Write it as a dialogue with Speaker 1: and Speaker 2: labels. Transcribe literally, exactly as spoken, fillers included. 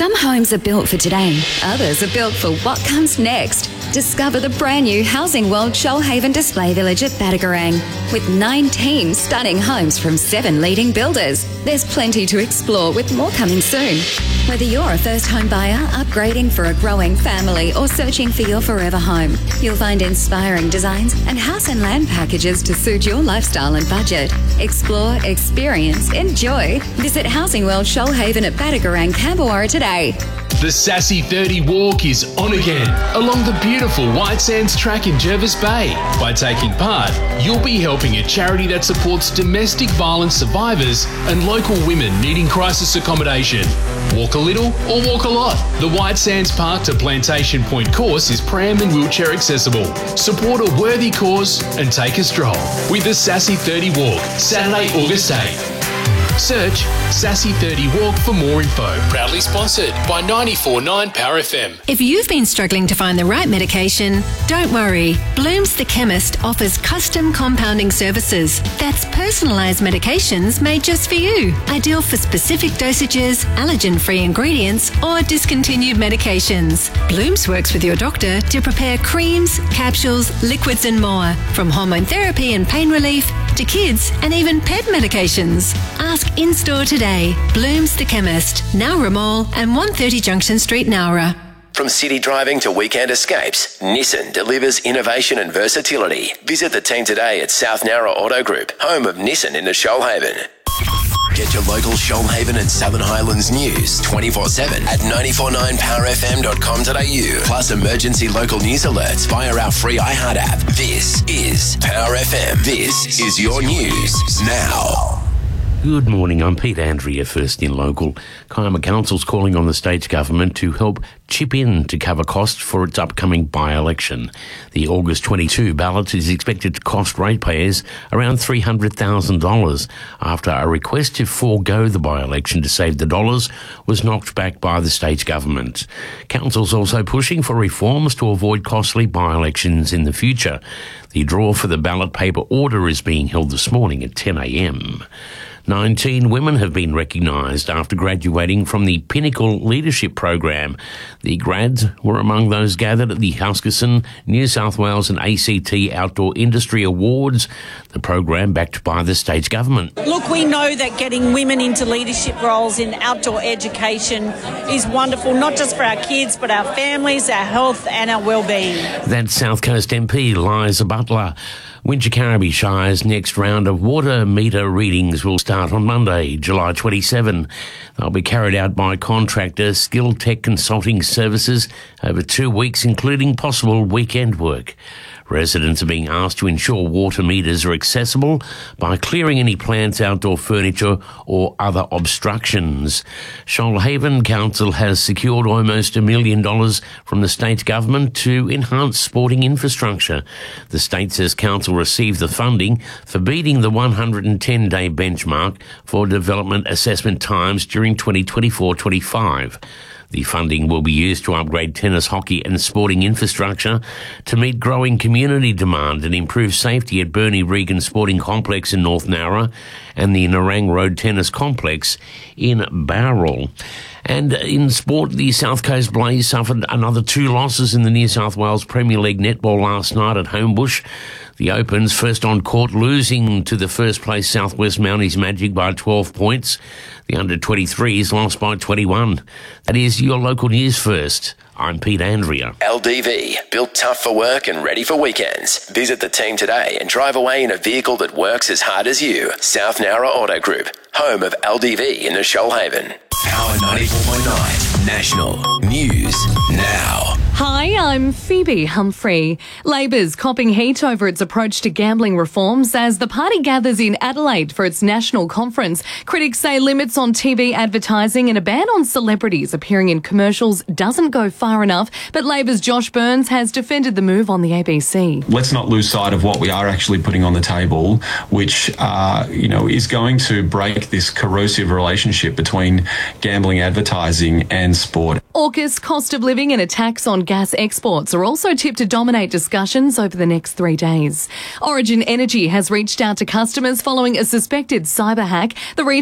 Speaker 1: Some homes are built for today, others are built for what comes next. Discover the brand new Housing World Shoalhaven Display Village at Badagarang. With nineteen stunning homes from seven leading builders, there's plenty to explore with more coming soon. Whether you're a first home buyer, upgrading for a growing family or searching for your forever home, you'll find inspiring designs and house and land packages to suit your lifestyle and budget. Explore, experience, enjoy. Visit Housing World Shoalhaven at Badagarang, Camberwara today.
Speaker 2: The Sassy thirty Walk is on again along the beautiful White Sands track in Jervis Bay. By taking part, you'll be helping a charity that supports domestic violence survivors and local women needing crisis accommodation. Walk a little or walk a lot. The White Sands Park to Plantation Point course is pram and wheelchair accessible. Support a worthy cause and take a stroll with the Sassy thirty Walk, Saturday, August eighth. Search Sassy thirty Walk for more info. Proudly sponsored by ninety-four point nine Power F M.
Speaker 3: If you've been struggling to find the right medication, don't worry. Blooms the Chemist offers custom compounding services. That's personalised medications made just for you. Ideal for specific dosages, allergen-free ingredients or discontinued medications. Blooms works with your doctor to prepare creams, capsules, liquids and more. From hormone therapy and pain relief to kids and even pet medications. Ask in-store today. Blooms the Chemist, Nowra Mall and one thirty Junction Street, Nowra.
Speaker 4: From city driving to weekend escapes, Nissan delivers innovation and versatility. Visit the team today at South Nowra Auto Group, home of Nissan in the Shoalhaven. Get your local Shoalhaven and Southern Highlands news twenty-four seven at nine four nine power f m dot com dot a u. Plus emergency local news alerts via our free iHeart app. This is Power F M. This is your news now.
Speaker 5: Good morning, I'm Pete Andrea, first in local. Kiama Council's calling on the state's government to help chip in to cover costs for its upcoming by-election. The August twenty-two ballot is expected to cost ratepayers around three hundred thousand dollars after a request to forego the by-election to save the dollars was knocked back by the state's government. Council's also pushing for reforms to avoid costly by-elections in the future. The draw for the ballot paper order is being held this morning at ten a m. nineteen women have been recognised after graduating from the Pinnacle Leadership Program. The grads were among those gathered at the Huskisson, New South Wales and A C T Outdoor Industry Awards, the program backed by the state's government.
Speaker 6: Look, we know that getting women into leadership roles in outdoor education is wonderful, not just for our kids, but our families, our health and our well-being.
Speaker 5: That's South Coast M P Liza Butler. Wingecarribee Shire's next round of water meter readings will start on Monday, July twenty-seventh. They'll be carried out by contractor Skill Tech Consulting Services over two weeks, including possible weekend work. Residents are being asked to ensure water meters are accessible by clearing any plants, outdoor furniture or other obstructions. Shoalhaven Council has secured almost a million dollars from the state government to enhance sporting infrastructure. The state says council received the funding for beating the one hundred ten day benchmark for development assessment times during twenty twenty-four twenty-five. The funding will be used to upgrade tennis, hockey and sporting infrastructure to meet growing community demand and improve safety at Bernie Regan Sporting Complex in North Nowra and the Narang Road Tennis Complex in Bowral. And in sport, the South Coast Blaze suffered another two losses in the New South Wales Premier League netball last night at Homebush. The Opens first on court, losing to the first place Southwest Mounties Magic by twelve points. The under twenty-threes lost by twenty-one. That is your local news first. I'm Pete Andrea.
Speaker 4: L D V, built tough for work and ready for weekends. Visit the team today and drive away in a vehicle that works as hard as you. South Nowra Auto Group, home of L D V in the Shoalhaven. Power ninety-four point nine, National News Now.
Speaker 7: Hi, I'm Phoebe Humphrey. Labor's copping heat over its approach to gambling reforms as the party gathers in Adelaide for its national conference. Critics say limits on T V advertising and a ban on celebrities appearing in commercials doesn't go far enough, but Labor's Josh Burns has defended the move on the A B C.
Speaker 8: Let's not lose sight of what we are actually putting on the table, which uh, you know, is going to break this corrosive relationship between gambling advertising and sport.
Speaker 7: AUKUS, cost of living and a tax on gas exports are also tipped to dominate discussions over the next three days. Origin Energy has reached out to customers following a suspected cyber hack. The